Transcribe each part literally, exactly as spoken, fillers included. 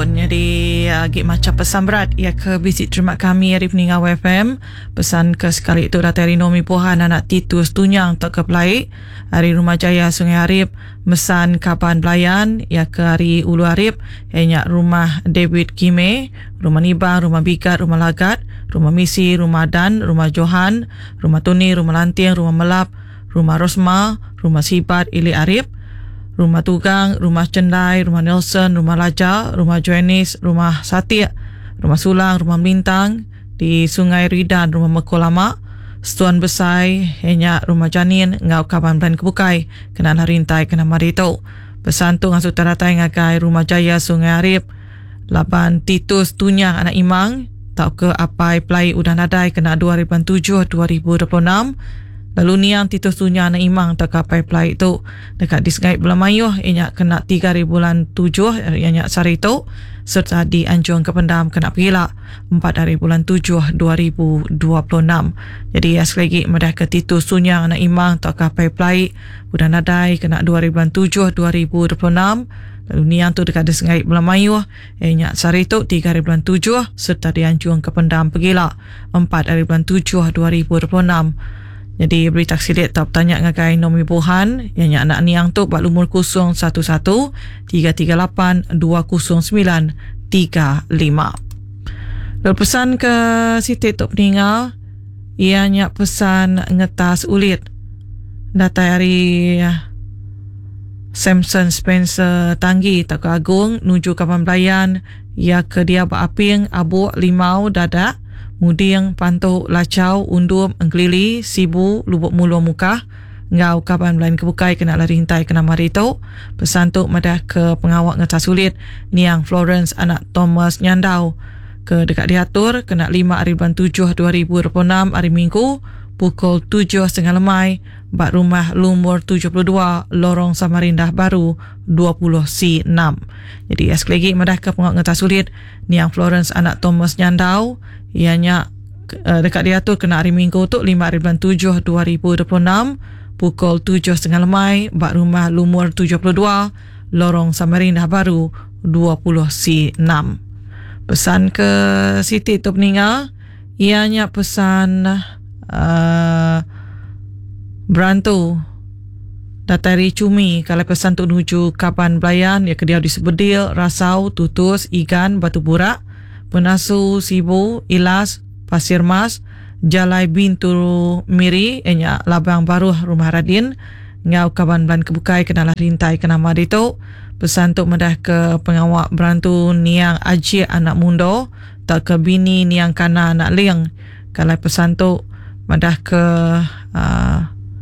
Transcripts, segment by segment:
telefon. Jadi uh, gik macam pesan berat ia ke visit terima kami hari peninggal W F M. Pesan ke sekali itu datang Nomi Pohan anak Titus Tunyang tak ke Pelai hari Rumah Jaya Sungai Arif. Mesan kapan belayan ia ke hari Ulu Arif ianya Rumah David Kime, Rumah Nibang, Rumah Bigat, Rumah Lagat, Rumah Misi, Rumah Dan, Rumah Johan, Rumah Tuni, Rumah Lanting, Rumah Melap, Rumah Rosma, Rumah Sibat Ili Arif, Rumah Tugang, Rumah Cendai, Rumah Nelson, Rumah Laja, Rumah Joanis, Rumah Satia, Rumah Sulang, Rumah Bintang di Sungai Ridan, Rumah Mekolama, Setuan Besai, hanya Rumah Janin, Ngau Kaban Belan Kebukai, kena Harintai, kena Marito. Pesan tu ngasut teratai ngakai Rumah Jaya Sungai Arif, Laban Titus Tunyang anak Imang, tak ke apai pelai udah nadai kena dua ribu tujuh dua ribu dua puluh enam. Lalu niang Titus Tunyang anak Imang tak kapai pelai itu dekat di Sungai Belamayuh ianya kena tiga ribu bulan tujuh ianya Sarito serta di Anjung Kependam kena pila empat hari bulan tujuh dua ribu dua puluh enam. Jadi ya sekali lagi medah ke Titus Tunyang anak Imang tak kapai pelai udah nadai kena dua ribu tujuh dua ribu dua puluh enam. Lalu niang tu dekat di Sungai Belamayuh ianya Sarito tiga hari bulan tujuh serta di Anjung Kependam pegila empat hari bulan tujuh dua ribu dua puluh enam. Jadi beri taksi liat tak bertanya ngakai Nomi Pohan yang anak niang tu bak lumur kosong satu satu tiga tiga lapan dua kosong sembilan tiga lima. Lalu pesan ke Siti Tok Peninggal ianya pesan ngetas ulit data hari Samson Spencer Tanggi tak ke Agung nuju Kapan Belayan ia ke dia bak aping abuk limau dadak Muding, Pantuk, Lacau, Undum, Engkelili, Sibu, Lubuk Mulu Mukah, Ngau Kaban Belain Kebukai kena lari hintai kena marito. Pesan tu madah ke pengawak ngetas sulit niang Florence anak Thomas Nyandau ke dekat diatur kena lima hari bulan tujuh dua ribu dua puluh enam hari Minggu pukul tujuh setengah lemai bak rumah lumur tujuh puluh dua Lorong Samarindah Baru dua puluh C enam. Jadi sekali lagi madah ke pengawak ngetas sulit niang Florence anak Thomas Nyandau ianya uh, dekat diatur kena hari Minggu tu lima hari bulan tujuh dua ribu dua puluh enam pukul tujuh setengah lemai bak rumah lumur tujuh puluh dua Lorong Samarindah Baru dua puluh C enam. Pesan ke Siti Tok Peninggal ianya pesan uh, Berantu Datari Cumi kalau pesan tu menuju Kapan Belayan ya kediau di Sebedil, Rasau, Tutus, Igan, Batu Burak, Penasu, Sibu, Ilas, Pasir Mas, Jalai Bintu Miri, enya Labang Baru, Rumah Radin, Ngau Kaban Belan Kebukai, kenalah rintai kena Madito. Pesan tu medah ke pengawak Berantu Niang Aji anak Mundo, tak ke bini Niang Kana anak Liang. Kalau pesan tu medah ke uh,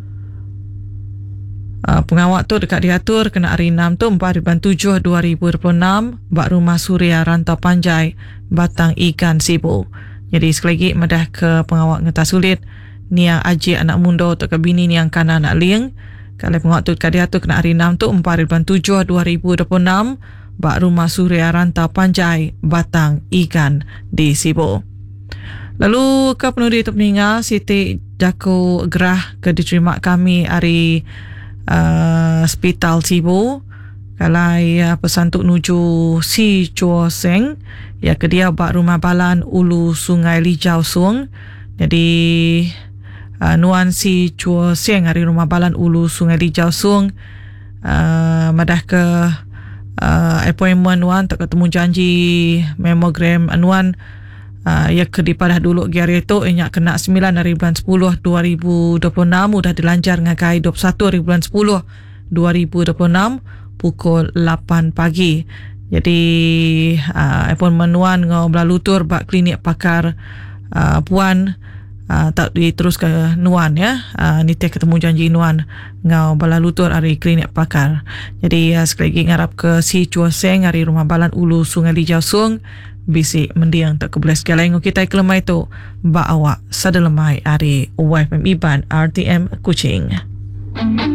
Uh, pengawak tu dekat diatur kena hari enam tu empat hari bulan tujuh dua ribu dua puluh enam bak Rumah Suria Rantau Panjai Batang Ikan Sibu. Jadi sekali lagi medah ke pengawak ngetas sulit niang Aji anak Mundo tu ke bini Niang Kana anak Liang. Kalau pengawak tu dekat diatur kena hari enam tu empat hari bulan tujuh dua ribu dua puluh enam bak Rumah Suria Rantau Panjai Batang Ikan di Sibu. Lalu ke penulis Tok Peninggal Siti Daku Gerah ke diterima kami hari Uh, Hospital Sibu kalau ya pesan tu nuju Si Chua Seng ya ke dia bak Rumah Balan Ulu Sungai Lijau Sung. Jadi uh, nuan Si Chua Seng hari Rumah Balan Ulu Sungai Lijau Sung uh, madah ke uh, appointment nuan tak ketemu janji mammogram anuan Uh, ya ke dipadah dulu hari itu inya kena sembilan hari bulan sepuluh dua ribu dua puluh enam udah dilancar ngakai dua puluh satu hari bulan sepuluh dua ribu dua puluh enam pukul lapan pagi. Jadi uh, appointment nuan ngau belalutur bak klinik pakar uh, puan uh, tak diterus ke nuan ya. Uh, ni teh ketemu janji nuan ngau belalutur hari klinik pakar. Jadi uh, sekali lagi ngarap ke Si Chua Seng hari Rumah Balan Ulu Sungai Lijau Sung bisi mendiang tak kebelas segala yang kita kelemai tu ba awak sadalemai hari W F M Iban R T M Kuching.